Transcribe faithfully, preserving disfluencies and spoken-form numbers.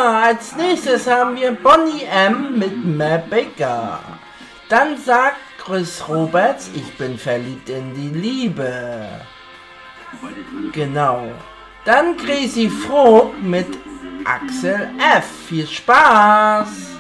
als nächstes haben wir Bonnie M. mit Mabeka. Dann sagt Chris Roberts, ich bin verliebt in die Liebe. Genau. Dann Crazy Frog mit Axel F. Viel Spaß!